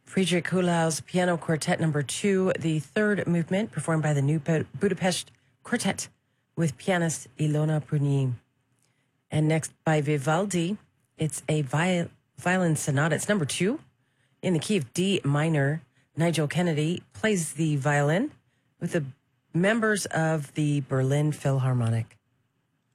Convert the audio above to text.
Friedrich Kuhlau's Piano Quartet Number 2, the third movement, performed by the New Budapest Quartet with pianist Ilona Prunier. And next by Vivaldi, it's a violin sonata. It's number 2 in the key of D minor. Nigel Kennedy plays the violin with the members of the Berlin Philharmonic.